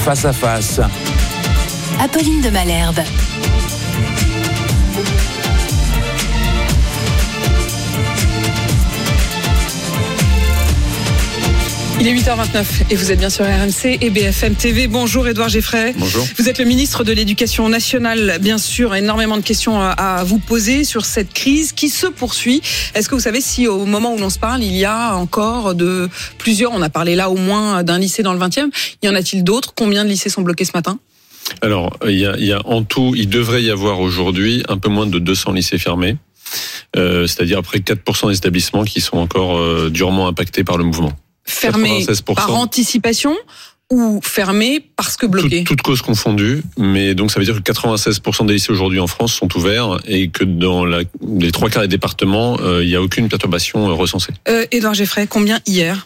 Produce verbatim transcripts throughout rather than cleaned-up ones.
Face à face. Apolline de Malherbe. Il est huit heures vingt-neuf et vous êtes bien sur R M C et B F M T V. Bonjour Édouard Geffray. Bonjour. Vous êtes le ministre de l'Éducation nationale. Bien sûr, énormément de questions à vous poser sur cette crise qui se poursuit. Est-ce que vous savez si au moment où l'on se parle, il y a encore de plusieurs, on a parlé là au moins d'un lycée dans le vingtième, y en a-t-il d'autres? Combien de lycées sont bloqués ce matin? Alors, il y a, il y a en tout, il devrait y avoir aujourd'hui un peu moins de deux cents lycées fermés. Euh, c'est-à-dire à peu près quatre pour cent des établissements qui sont encore euh, durement impactés par le mouvement. Fermés par anticipation ou fermés parce que bloqués? Toutes causes confondues, mais donc ça veut dire que quatre-vingt-seize pour cent des lycées aujourd'hui en France sont ouverts et que dans la, les trois quarts des départements, euh, il n'y a aucune perturbation euh, recensée. Euh, Édouard Geffray, combien hier?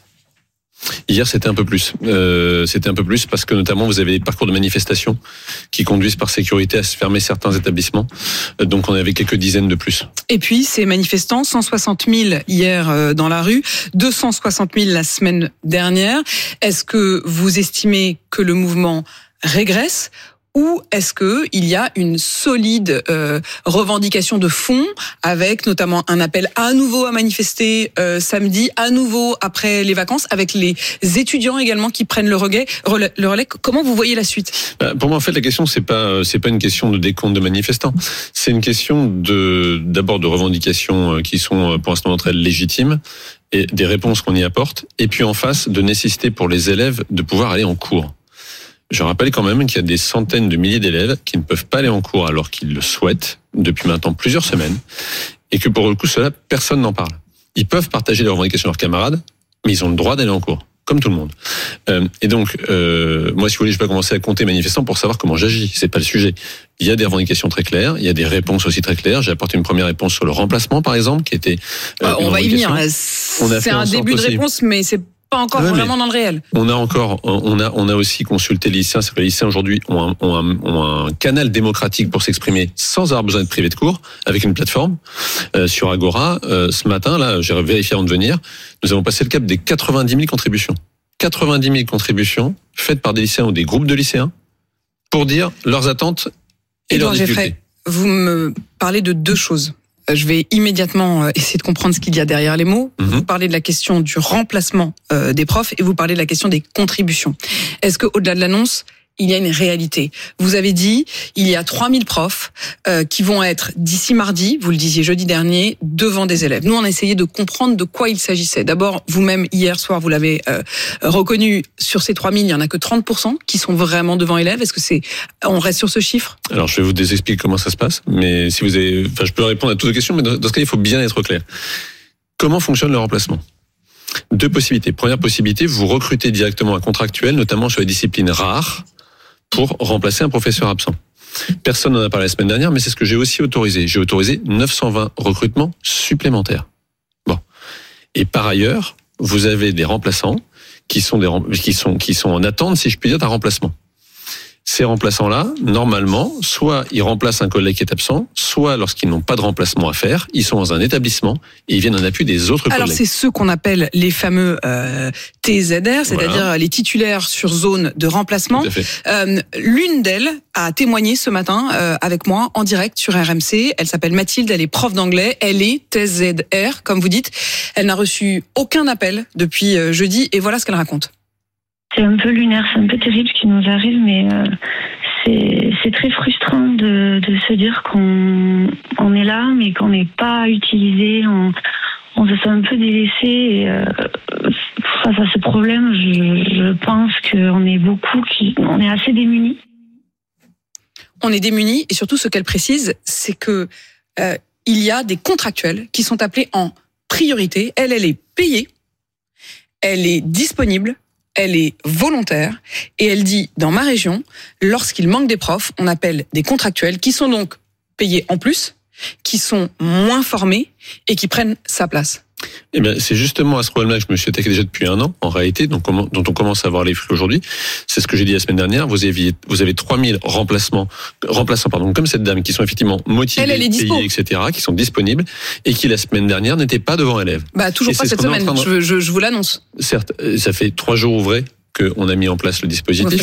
Hier, c'était un peu plus. Euh, c'était un peu plus parce que notamment vous avez des parcours de manifestation qui conduisent par sécurité à se fermer certains établissements. Donc on avait quelques dizaines de plus. Et puis ces manifestants, cent soixante mille hier dans la rue, deux cent soixante mille la semaine dernière. Est-ce que vous estimez que le mouvement régresse? Ou est-ce que il y a une solide euh, revendication de fond, avec notamment un appel à nouveau à manifester euh, samedi, à nouveau après les vacances, avec les étudiants également qui prennent le relais. Le relais. Comment vous voyez la suite? Pour moi, en fait, la question c'est pas c'est pas une question de décompte de manifestants. C'est une question de d'abord de revendications qui sont pour l'instant d'entre elles légitimes et des réponses qu'on y apporte. Et puis en face, de nécessité pour les élèves de pouvoir aller en cours. Je rappelle quand même qu'il y a des centaines de milliers d'élèves qui ne peuvent pas aller en cours alors qu'ils le souhaitent depuis maintenant plusieurs semaines et que pour le coup, cela, personne n'en parle. Ils peuvent partager leurs revendications avec leurs camarades, mais ils ont le droit d'aller en cours, comme tout le monde. Euh, et donc, euh, moi, si vous voulez, je peux commencer à compter manifestants pour savoir comment j'agis. C'est pas le sujet. Il y a des revendications très claires, il y a des réponses aussi très claires. J'ai apporté une première réponse sur le remplacement, par exemple, qui était. Euh, on va y venir. C'est un début de réponse, mais c'est pas encore ouais, vraiment dans le réel. On a encore, on a, on a aussi consulté les lycéens. C'est que les lycéens aujourd'hui ont un, ont, un, ont un canal démocratique pour s'exprimer sans avoir besoin d'être privé de cours, avec une plateforme euh, sur Agora. Euh, ce matin, là, j'ai vérifié avant de venir, nous avons passé le cap des quatre-vingt-dix mille contributions. quatre-vingt-dix mille contributions faites par des lycéens ou des groupes de lycéens pour dire leurs attentes et Édouard leurs difficultés. Geffray, vous me parlez de deux choses. Je vais immédiatement essayer de comprendre ce qu'il y a derrière les mots. Mm-hmm. Vous parlez de la question du remplacement des profs et vous parlez de la question des contributions. Est-ce que, au-delà de l'annonce, il y a une réalité? Vous avez dit, il y a trois mille profs euh, qui vont être, d'ici mardi, vous le disiez jeudi dernier, devant des élèves. Nous, on a essayé de comprendre de quoi il s'agissait. D'abord, vous-même, hier soir, vous l'avez euh, reconnu, sur ces trois mille, il n'y en a que trente pour cent qui sont vraiment devant élèves. Est-ce que c'est, on reste sur ce chiffre? Alors, je vais vous expliquer comment ça se passe, mais si vous avez, enfin, je peux répondre à toutes vos questions, mais dans ce cas, il faut bien être clair. Comment fonctionne le remplacement? Deux possibilités. Première possibilité, vous recrutez directement un contractuel, notamment sur les disciplines rares, pour remplacer un professeur absent. Personne n'en a parlé la semaine dernière, mais c'est ce que j'ai aussi autorisé. J'ai autorisé neuf cent vingt recrutements supplémentaires. Bon. Et par ailleurs, vous avez des remplaçants qui sont des qui sont qui sont en attente, si je puis dire, d'un remplacement. Ces remplaçants-là, normalement, soit ils remplacent un collègue qui est absent, soit lorsqu'ils n'ont pas de remplacement à faire, ils sont dans un établissement et ils viennent en appui des autres Alors, collègues. Alors c'est ceux qu'on appelle les fameux euh, T Z R, c'est-à-dire voilà. les titulaires sur zone de remplacement. Tout à fait. Euh, l'une d'elles a témoigné ce matin euh, avec moi en direct sur R M C. Elle s'appelle Mathilde, elle est prof d'anglais, elle est T Z R, comme vous dites. Elle n'a reçu aucun appel depuis euh, jeudi et voilà ce qu'elle raconte. C'est un peu lunaire, c'est un peu terrible ce qui nous arrive, mais euh, c'est, c'est très frustrant de, de se dire qu'on on est là, mais qu'on n'est pas utilisé, on, on se sent un peu délaissé. Et, euh, face à ce problème, je, je pense qu'on est beaucoup, qui, on est assez démunis. On est démunis, et surtout ce qu'elle précise, c'est que euh, il y a des contractuels qui sont appelés en priorité. Elle, elle est payée, elle est disponible, elle est volontaire et elle dit, dans ma région, lorsqu'il manque des profs, on appelle des contractuels qui sont donc payés en plus, qui sont moins formés et qui prennent sa place. Eh bien, c'est justement à ce problème-là que je me suis attaqué déjà depuis un an, en réalité, donc, dont on commence à voir les flux aujourd'hui. C'est ce que j'ai dit la semaine dernière. Vous avez, vous avez trois mille remplacements, remplaçants, pardon, comme cette dame, qui sont effectivement motivés, elle, elle payés, et cetera, qui sont disponibles, et qui la semaine dernière n'étaient pas devant élèves. Bah, toujours et pas cette semaine, de... je, je, je vous l'annonce. Certes, ça fait trois jours ouvrés qu'on a mis en place le dispositif.